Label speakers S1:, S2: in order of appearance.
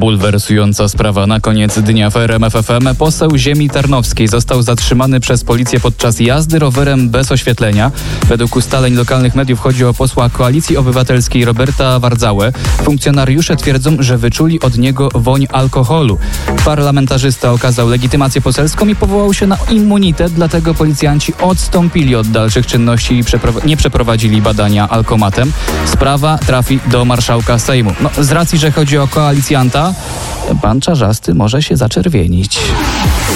S1: Bulwersująca sprawa na koniec dnia w RMF FM. Poseł ziemi tarnowskiej został zatrzymany przez policję podczas jazdy rowerem bez oświetlenia. Według ustaleń lokalnych mediów chodzi o posła Koalicji Obywatelskiej Roberta Wardzałę. Funkcjonariusze twierdzą, że wyczuli od niego woń alkoholu. Parlamentarzysta okazał legitymację poselską i powołał się na immunitet, dlatego policjanci odstąpili od dalszych czynności i nie przeprowadzili badania alkomatem. Sprawa trafi do marszałka Sejmu. Z racji, że chodzi o koalicjanta, pan Czarzasty może się zaczerwienić.